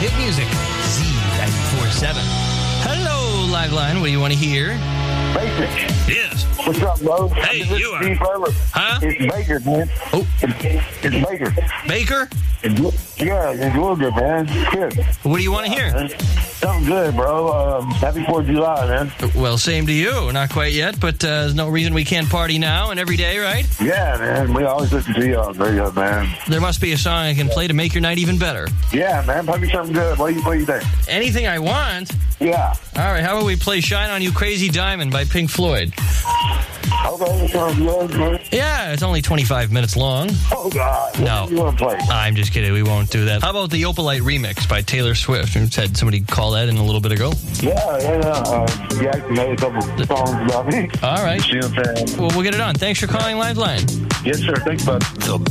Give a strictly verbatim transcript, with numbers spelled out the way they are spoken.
Hit music, Z ninety-four point seven. Hello, Liveline. What do you want to hear? Basic. Yes. What's up, bro? Hey, This you is are. Steve Butler. Huh? It's Baker, man. Oh. It's, it's Baker. Baker? It's, yeah, it's Georgia, man. Good. What do you want to hear? Man. Something good, bro. Um, happy fourth of July, man. Well, same to you. Not quite yet, but uh, there's no reason we can't party now and every day, right? Yeah, man. We always listen to you on the radio, man. There must be a song I can play to make your night even better. Yeah, man. Play me something good. What do you, what do you think? Anything I want. Yeah. All right, how about we play Shine On You Crazy Diamond by Pink Floyd? Okay, that sounds good, man. Yeah, it's only twenty-five minutes long. Oh, God. What No. do you want to play? I'm just kidding. We won't do that. How about the Opalite remix by Taylor Swift? You said somebody call that in a little bit ago. Yeah, yeah, yeah. Uh, you actually made a couple songs about me. All right. See what I'm saying? Well, we'll get it on. Thanks for calling Liveline. Yes, sir. Thanks, bud. The